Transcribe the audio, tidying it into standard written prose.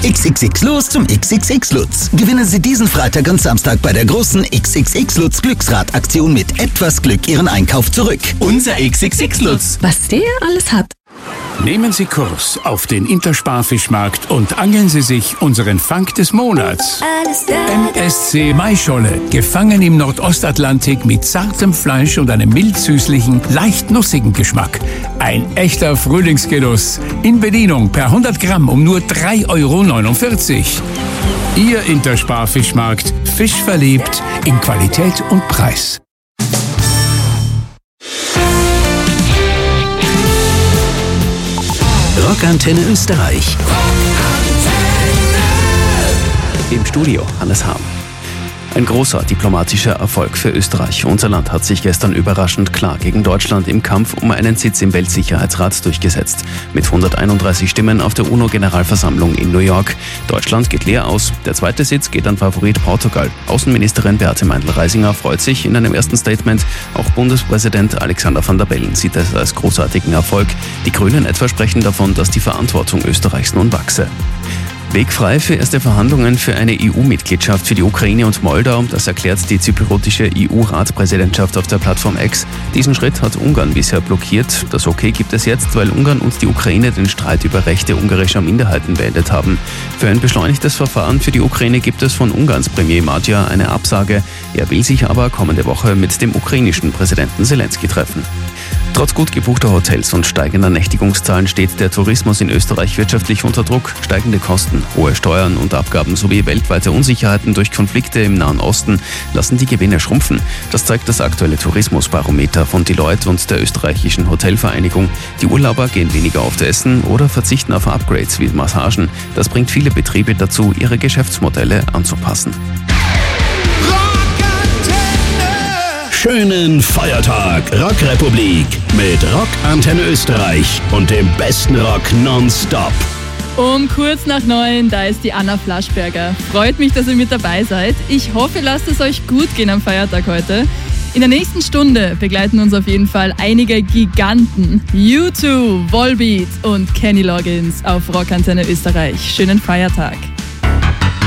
XXX Los zum XXX Lutz. Gewinnen Sie diesen Freitag und Samstag bei der großen XXX Lutz Glücksrad-Aktion mit etwas Glück Ihren Einkauf zurück. Unser XXX Lutz. Was der alles hat. Nehmen Sie Kurs auf den Intersparfischmarkt und angeln Sie sich unseren Fang des Monats. MSC Maischolle, gefangen im Nordostatlantik mit zartem Fleisch und einem mild-süßlichen, leicht nussigen Geschmack. Ein echter Frühlingsgenuss. In Bedienung per 100 Gramm um nur 3,49 €. Ihr Intersparfischmarkt, fischverliebt in Qualität und Preis. Rockantenne Österreich. Im Studio Hannes Hahn. Ein großer diplomatischer Erfolg für Österreich. Unser Land hat sich gestern überraschend klar gegen Deutschland im Kampf um einen Sitz im Weltsicherheitsrat durchgesetzt. Mit 131 Stimmen auf der UNO-Generalversammlung in New York. Deutschland geht leer aus. Der zweite Sitz geht an Favorit Portugal. Außenministerin Beate Meindl-Reisinger freut sich in einem ersten Statement. Auch Bundespräsident Alexander Van der Bellen sieht es als großartigen Erfolg. Die Grünen etwa sprechen davon, dass die Verantwortung Österreichs nun wachse. Weg frei für erste Verhandlungen für eine EU-Mitgliedschaft für die Ukraine und Moldau. Das erklärt die zypriotische EU-Ratspräsidentschaft auf der Plattform X. Diesen Schritt hat Ungarn bisher blockiert. Das Okay gibt es jetzt, weil Ungarn und die Ukraine den Streit über Rechte ungarischer Minderheiten beendet haben. Für ein beschleunigtes Verfahren für die Ukraine gibt es von Ungarns Premier Magyar eine Absage. Er will sich aber kommende Woche mit dem ukrainischen Präsidenten Zelensky treffen. Trotz gut gebuchter Hotels und steigender Nächtigungszahlen steht der Tourismus in Österreich wirtschaftlich unter Druck. Steigende Kosten, hohe Steuern und Abgaben sowie weltweite Unsicherheiten durch Konflikte im Nahen Osten lassen die Gewinne schrumpfen. Das zeigt das aktuelle Tourismusbarometer von Deloitte und der österreichischen Hotelvereinigung. Die Urlauber gehen weniger oft essen oder verzichten auf Upgrades wie Massagen. Das bringt viele Betriebe dazu, ihre Geschäftsmodelle anzupassen. Schönen Feiertag, Rockrepublik mit Rockantenne Österreich und dem besten Rock nonstop. Um kurz nach 9, da ist die Anna Flaschberger. Freut mich, dass ihr mit dabei seid. Ich hoffe, lasst es euch gut gehen am Feiertag heute. In der nächsten Stunde begleiten uns auf jeden Fall einige Giganten. U2, Volbeat und Kenny Loggins auf Rockantenne Österreich. Schönen Feiertag.